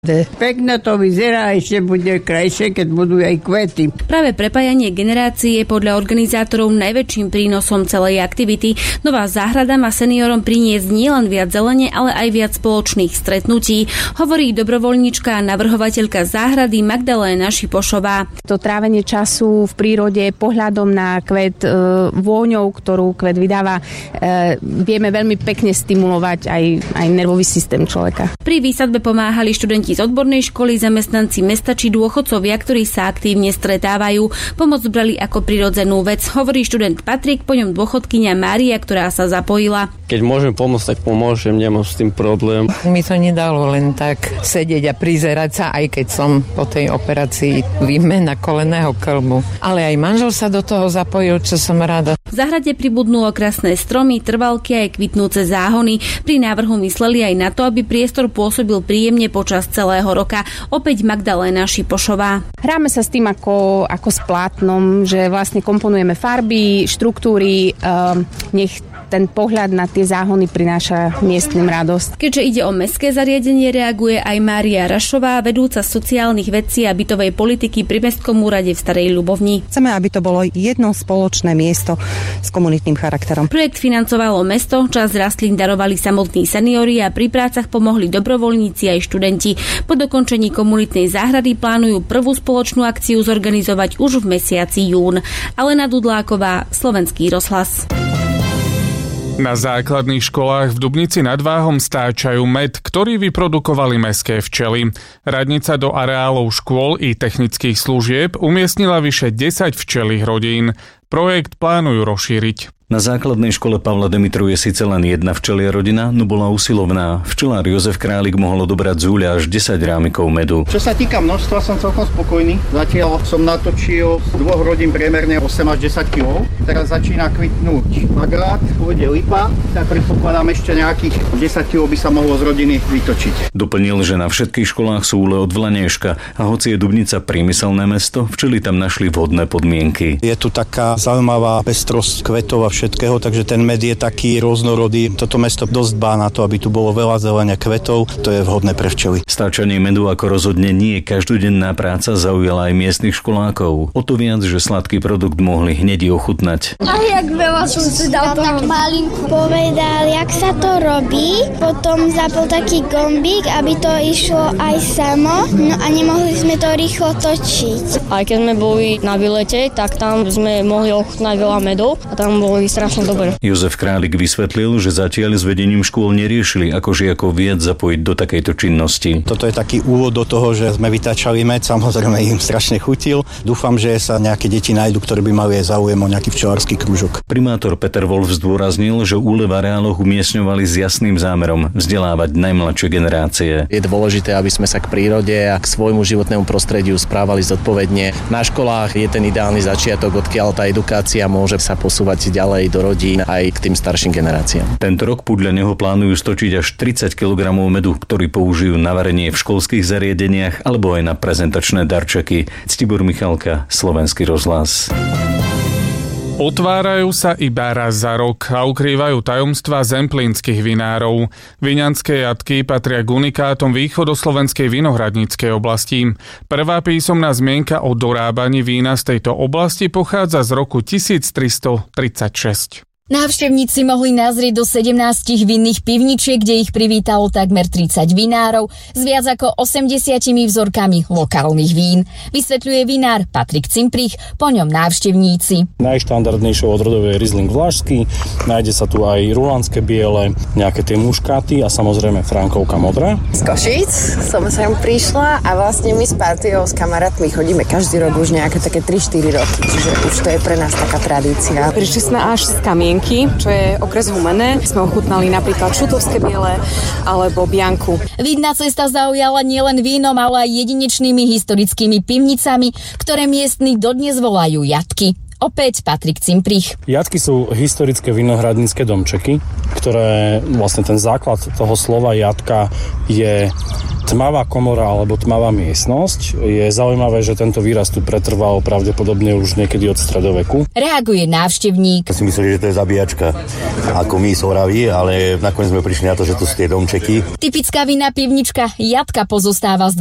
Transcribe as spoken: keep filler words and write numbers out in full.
Pekne to vyzerá, ešte bude krajšie, keď budú aj kvety. Práve prepájanie generácií je podľa organizátorov najväčším prínosom celej aktivity. Nová záhrada má seniorom priniesť nielen viac zelene, ale aj viac spoločných stretnutí, hovorí dobrovoľníčka a navrhovateľka záhrady Magdaléna Šipošová. To trávenie času v prírode, pohľadom na kvet, e, vôňou, ktorú kvet vydáva, e, vieme veľmi pekne stimulovať aj, aj nervový systém človeka. Pri výsadbe pomáhali študenti z odbornej školy, zamestnanci mesta či dôchodcovia, ktorí sa aktívne stretávajú. Pomoc brali ako prirodzenú vec, hovorí študent Patrik, po ňom dôchodkyňa Mária, ktorá sa zapojila. Keď môžem pomôcť, tak pomôžem, nemám s tým problém. Mi to nedalo len tak sedieť a prizerať sa, aj keď som po tej operácii výmena kolenného kĺbu. Ale aj manžel sa do toho zapojil, čo som rada. V záhrade pribudnú okrasné stromy, trvalky aj kvitnúce záhony. Pri návrhu mysleli aj na to, aby priestor pôsobil príjemne počas celého roka. Opäť Magdaléna Šipošová. Hráme sa s tým ako, ako s plátnom, že vlastne komponujeme farby, štruktúry, um, nech ten pohľad na tie záhony prináša miestnym radosť. Keďže ide o mestské zariadenie, reaguje aj Mária Rašová, vedúca sociálnych vecí a bytovej politiky pri Mestskom úrade v Starej Ľubovni. Chceme, aby to bolo jedno spoločné miesto s komunitným charakterom. Projekt financovalo mesto, časť rastlín darovali samotní seniori a pri prácach pomohli dobrovoľníci aj študenti. Po dokončení komunitnej záhrady plánujú prvú spoločnú akciu zorganizovať už v mesiaci jún. Alena Dudláková, Slovenský rozhlas. Na základných školách v Dubnici nad Váhom stáčajú med, ktorý vyprodukovali mestské včely. Radnica do areálov škôl i technických služieb umiestnila vyše desať včelých rodín. Projekt plánujú rozšíriť. Na základnej škole Pavla Demitru je síce len jedna včelia rodina, no bola usilovná. Včelár Jozef Králik mohol odobrať z úľa až desať rámikov medu. Čo sa týka množstva, som celkom spokojný. Zatiaľ som natočil z dvoch rodín priemerne osem až desať kilogramov. Teraz začína kvitnúť agrát, pôjde lipa, tak predpokladám ešte nejakých desať kilogramov by sa mohlo z rodiny vytočiť. Doplnil, že na všetkých školách sú úle od Vlanieška a hoci je Dubnica priemyselné mesto, včely tam našli vhodné podmienky. Je tu taká zaujímavá pestrosť kvetov a všetkého, takže ten med je taký rôznorodý. Toto mesto dosť dbá na to, aby tu bolo veľa zelenia kvetov, to je vhodné pre včely. Stáčanie medu ako rozhodne nie každodenná práca zaujala aj miestnych školákov. O to viac, že sladký produkt mohli hneď ochutnať. A jak veľa som si dal toho malinku. Povedal, jak sa to robí, potom zapol taký gombík, aby to išlo aj samo, no a nemohli sme to rýchlo točiť. Aj keď sme boli na výlete, tak tam sme mohli ochutnať veľa medov a tam boli strašne dobre. Jozef Králik vysvetlil, že zatiaľ s vedením škôl neriešili, ako žiakov viac zapojiť do takejto činnosti. Toto je taký úvod do toho, že sme vytáčali med, samozrejme im strašne chutil. Dúfam, že sa nejaké deti nájdu, ktoré by mali aj záujem o nejaký včelársky krúžok. Primátor Peter Wolf zdôraznil, že úle v areáloch umiestňovali s jasným zámerom vzdelávať najmladšie generácie. Je dôležité, aby sme sa k prírode a k svojmu životnému prostrediu správali zodpovedne. Na školách je ten ideálny začiatok, odkiaľ tá edukácia môže sa posúvať ďalej do rodín aj k tým starším generáciám. Tento rok podľa neho plánujú stočiť až tridsať kilogramov medu, ktorý použijú na varenie v školských zariadeniach alebo aj na prezentačné darčeky. Ctibor Michalka, Slovenský rozhlas. Otvárajú sa iba raz za rok a ukrývajú tajomstvá zemplínskych vinárov. Viňanské jatky patria k unikátom východoslovenskej vinohradníckej oblasti. Prvá písomná zmienka o dorábaní vína z tejto oblasti pochádza z roku tisíctristotridsaťšesť. Návštevníci mohli nazrieť do sedemnástich vinných pivničiek, kde ich privítalo takmer tridsať vinárov s viac ako osemdesiatimi vzorkami lokálnych vín. Vysvetľuje vinár Patrik Cimprich, po ňom návštevníci. Najštandardnejšou odrodou je Riesling Vlašský, nájde sa tu aj rulandské biele, nejaké tie muškáty a samozrejme Frankovka modrá. Z Košíc som sem prišla a vlastne my s partiou, s kamarátmi chodíme každý rok už nejaké také tri štyri roky, čiže už to je pre nás taká tradícia. Prišli sme až z Kamien, čo je okres Humenné. Sme ochutnali napríklad šutovské biele alebo bianku. Vidná cesta zaujala nielen vínom, ale aj jedinečnými historickými pivnicami, ktoré miestni dodnes volajú jatky. opäť Patrik Cimprich. Jatky sú historické vinohradnícke domčeky, ktoré vlastne ten základ toho slova jatka je tmavá komora alebo tmavá miestnosť. Je zaujímavé, že tento výraz tu pretrval pravdepodobne už niekedy od stredoveku. Reaguje návštevník. Si mysleli, že to je zabíjačka, ako my z Oravy, ale nakoniec sme prišli na to, že to sú tie domčeky. Typická vinná pivnička Jatka pozostáva z